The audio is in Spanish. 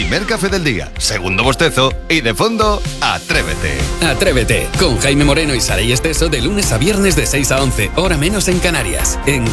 primer café del día, segundo bostezo y de fondo, Atrévete. Atrévete, con Jaime Moreno y Saray Esteso de lunes a viernes de 6 a 11, hora menos en Canarias, en